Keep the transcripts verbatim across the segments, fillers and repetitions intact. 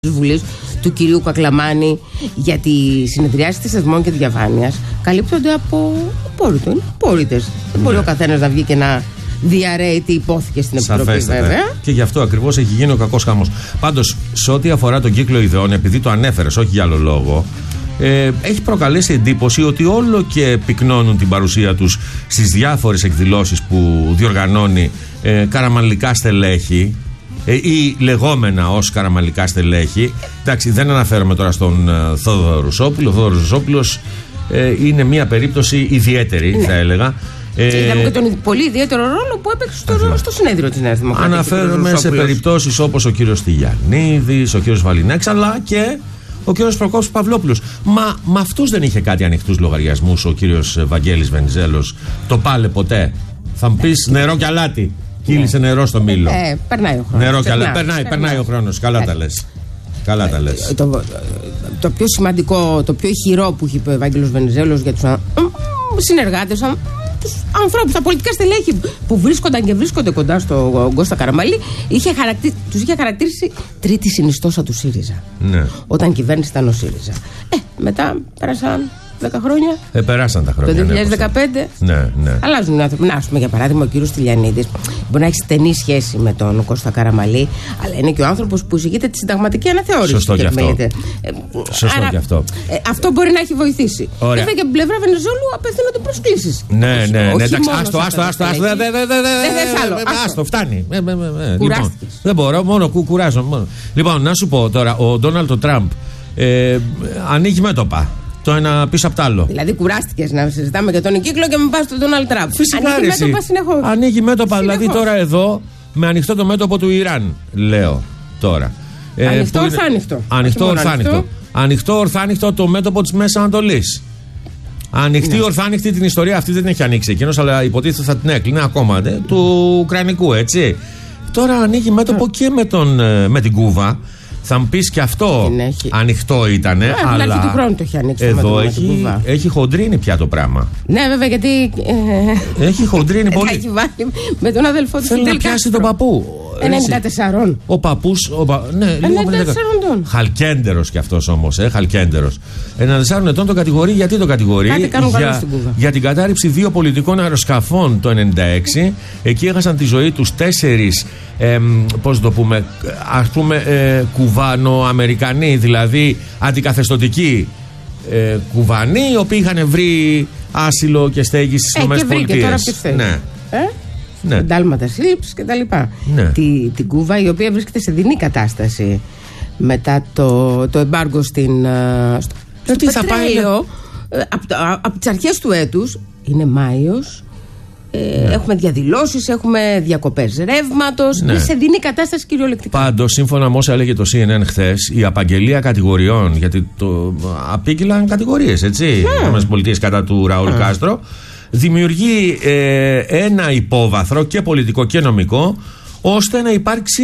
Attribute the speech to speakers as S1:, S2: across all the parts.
S1: της Βουλής του κυρίου Κακλαμάνη για τη συνεδριάση της Θεσμών και Διαφάνειας καλύπτονται από απόρριτο. Είναι απόρριτες. Δεν μπορεί ο καθένας να βγει και να διαρρέει τι υπόθηκε στην Επιτροπή,
S2: σαφέστατα.
S1: βέβαια.
S2: Και γι' αυτό ακριβώς έχει γίνει ο κακός χαμός. Πάντως, σε ό,τι αφορά τον κύκλο ιδεών, επειδή το ανέφερες, όχι για άλλο λόγο, ε, έχει προκαλέσει εντύπωση ότι όλο και πυκνώνουν την παρουσία τους στις διάφορες εκδηλώσεις που διοργανώνει ε, καραμανλικά στελέχη. Ή λεγόμενα ως καραμανλικά στελέχη. Εντάξει, δεν αναφέρομαι τώρα στον uh, Θόδωρο Ρουσόπουλο. Ο Θόδωρος Ρουσόπουλος ε, είναι μια περίπτωση ιδιαίτερη, ναι, θα έλεγα.
S1: Και είδαμε και τον πολύ ιδιαίτερο ρόλο που έπαιξε στο, στο συνέδριο της Νέας Δημοκρατίας.
S2: Αναφέρομαι σε περιπτώσεις όπως ο κύριος Στυλιανίδης, ο κύριος Βαλινάκης, αλλά και ο κύριος Προκόπης Παυλόπουλος. Μα με αυτούς δεν είχε κάτι ανοιχτούς λογαριασμούς ο κύριος Βαγγέλης Βενιζέλος? Το πάλε ποτέ? Θα μου πεις νερό και αλάτι. Κύλησε νερό στο μήλο.
S1: Ε, περνάει ο χρόνος.
S2: Νερό και αλάτι. Περνάει, περνάει, περνάει ο χρόνος. Καλά τα λες. Καλά τα λες.
S1: Το, το, το πιο σημαντικό, το πιο ηχηρό που είχε πει ο Ευάγγελος Βενιζέλος για τους συνεργάτες, τους ανθρώπους, τα πολιτικά στελέχη που βρίσκονταν και βρίσκονται κοντά στο Κώστα Καραμανλή, είχε χαρακτή, τους είχε χαρακτηρίσει τρίτη συνιστόσα του ΣΥΡΙΖΑ.
S2: Ναι.
S1: Όταν κυβέρνηση ήταν ο ΣΥΡΙΖΑ. Ε, μετά πέρασαν δέκα χρόνια.
S2: Ε, περάσαν τα χρόνια.
S1: Το δύο χιλιάδες δεκαπέντε.
S2: Ναι, ναι.
S1: Αλλάζουν οι άνθρωποι. Να, ας πούμε, για παράδειγμα, ο κύριος Στυλιανίδης μπορεί να έχει στενή σχέση με τον Κώστα Καραμανλή, αλλά είναι και ο άνθρωπος που εισηγείται τη συνταγματική αναθεώρηση.
S2: Σωστό και αυτό.
S1: Ε,
S2: Σωστό
S1: άρα,
S2: και αυτό.
S1: Ε, αυτό μπορεί να έχει βοηθήσει.
S2: Ωραία.
S1: Βέβαια και από την πλευρά Βενιζέλου απευθύνονται προσκλήσεις.
S2: Ναι, ναι, ναι. Εντάξει,
S1: άστο,
S2: άστο, άστο. Άστο, φτάνει. Δεν μπορώ, μόνο κουράζω. Λοιπόν, να σου πω τώρα, ο Ντόναλντ Τραμπ ανοίγει μέτωπα. Το ένα πίσω απ' τ' άλλο.
S1: Δηλαδή, κουράστηκες να συζητάμε για τον κύκλο και με πας στον Ντόναλντ Τραμπ.
S2: Φυσικά,
S1: ανοίγει μέτωπα συνεχώς.
S2: Ανοίγει μέτωπα,
S1: συνεχώς.
S2: Δηλαδή τώρα εδώ με ανοιχτό το μέτωπο του Ιράν, λέω τώρα.
S1: Ανοιχτό
S2: ε,
S1: ορθάνοιχτο.
S2: Ανοιχτό ορθάνοιχτο. Ανοιχτό ορθάνοιχτο το μέτωπο της Μέσης Ανατολής. Ανοιχτή ναι. ορθάνοιχτη την ιστορία αυτή δεν έχει ανοίξει εκείνος, αλλά υποτίθεται θα την έκλεινε ακόμα δε, του Ουκρανικού, έτσι. Τώρα ανοίγει μέτωπο και με, τον, με την Κούβα. Θα μου πεις και αυτό ανοιχτό ήτανε,
S1: ε,
S2: αλλά
S1: του χρόνου το έχει ανοίξει
S2: εδώ έχει, έχει χοντρίνει πια το πράγμα.
S1: Ναι, βέβαια, γιατί ε,
S2: έχει χοντρίνει πολύ.
S1: Έχει βάλει με τον αδελφό του
S2: Θέλει να πιάσει τον παππού.
S1: ενενήντα τέσσερα.
S2: Ο παππούς, ο πα... ναι,
S1: ενενήντα τέσσερα ετών.
S2: Χαλκέντερος κι αυτός όμως, ε, χαλκέντερος. ενενήντα τέσσερα ετών το κατηγορεί, γιατί το κατηγορεί?
S1: Για,
S2: για την κατάρριψη δύο πολιτικών αεροσκαφών το ενενήντα έξι. Εκεί έχασαν τη ζωή τους τέσσερις, ε, πώς το πούμε, ας πούμε, ε, κουβάνοαμερικανοί, δηλαδή αντικαθεστωτικοί ε, κουβανοί, οι οποίοι είχαν βρει άσυλο και στέγη στις
S1: ε,
S2: ΗΠΑ.
S1: Ναι. Ε? Ναι. Εντάλματα σύλληψης και τα λοιπά. Ναι. Τη, την Κούβα, η οποία βρίσκεται σε δεινή κατάσταση μετά το, το εμπάργκο στην, στο, στο
S2: τι θα πάει,
S1: από, από τις αρχές του έτους, είναι Μάιος, ε, ναι. έχουμε διαδηλώσεις, έχουμε διακοπές ρεύματος, ναι. είναι σε δεινή κατάσταση κυριολεκτικά.
S2: Πάντως, σύμφωνα με όσα έλεγε το σι εν εν χθες, η απαγγελία κατηγοριών, γιατί το απήγγειλαν κατηγορίες, έτσι, ναι. οι ΗΠΑ κατά του Ραούλ ναι. Κάστρο, δημιουργεί ε, ένα υπόβαθρο και πολιτικό και νομικό, ώστε να υπάρξει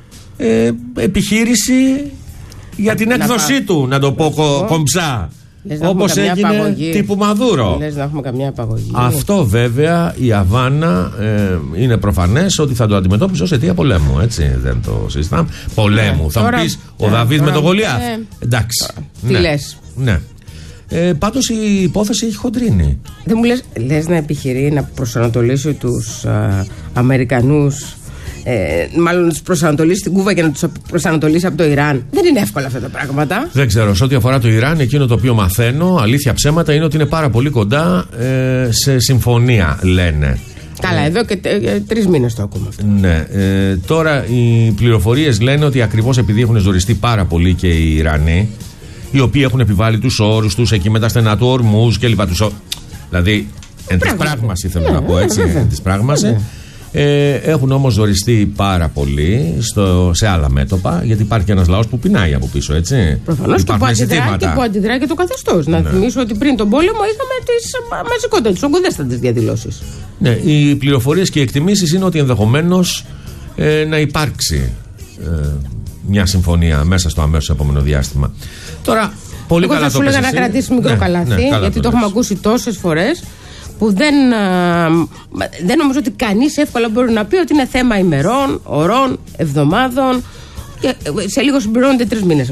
S2: ε, επιχείρηση για την έκδοσή του, να το πω κο, κομψά, όπως έγινε απαγωγή. Τύπου Μαδούρο.
S1: Λες να έχουμε καμιά απαγωγή.
S2: Αυτό βέβαια η Αβάνα ε, είναι προφανές ότι θα το αντιμετώπισε ως αιτία πολέμου, έτσι, δεν το συζητάμε. Πολέμου, ε, θα τώρα, μου πεις ο ε, Δαβίδ τώρα, με τον Γολιάθ. Ε, εντάξει.
S1: Τι ναι, λες?
S2: Ναι. Ε, πάντως η υπόθεση έχει χοντρίνει.
S1: Δεν μου λες, λες να επιχειρεί να προσανατολίσει τους α, Αμερικανούς, ε, μάλλον να τους προσανατολίσει στην Κούβα και να τους προσανατολίσει από το Ιράν? Δεν είναι εύκολα αυτά τα πράγματα.
S2: Δεν ξέρω. Σε ό,τι αφορά το Ιράν, εκείνο το οποίο μαθαίνω, αλήθεια ψέματα, είναι ότι είναι πάρα πολύ κοντά ε, σε συμφωνία, λένε.
S1: Καλά, ε, εδώ και ε, τρεις μήνες το ακούμε αυτό.
S2: Ναι. Ε, τώρα οι πληροφορίες λένε ότι ακριβώς επειδή έχουν ζοριστεί πάρα πολύ και οι Ιρανοί, οι οποίοι έχουν επιβάλει τους όρους τους εκεί με τα στενά του Ορμούζ και λοιπά. Τους ο... Δηλαδή, εν της πράγμαση θέλω ναι, να πω έτσι, εν της πράγμαση. Ε, έχουν όμως ζοριστεί πάρα πολύ στο, σε άλλα μέτωπα, γιατί υπάρχει και ένας λαός που πεινάει από πίσω, έτσι.
S1: Προφανώς και που, αντιδρά, και που αντιδρά και το καθεστώς. Ναι. Να θυμίσω ότι πριν τον πόλεμο είχαμε τις μαζικότητες, τις ογκοδέστατες διαδηλώσεις.
S2: Ναι, οι πληροφορίες και οι εκτιμήσεις είναι ότι ενδεχομένως ε, να υπάρξει ε, μια συμφωνία μέσα στο αμέσως επόμενο διάστημα. Τώρα, πολύ Εγώ καλά το πες.
S1: Εγώ θα σου έλεγα να κρατήσει μικρό ναι, καλάθι, ναι, γιατί το, το έχουμε ακούσει τόσες φορές που δεν, α, δεν νομίζω ότι κανείς εύκολα μπορεί να πει ότι είναι θέμα ημερών, ωρών, εβδομάδων και σε λίγο συμπληρώνονται τρεις μήνες.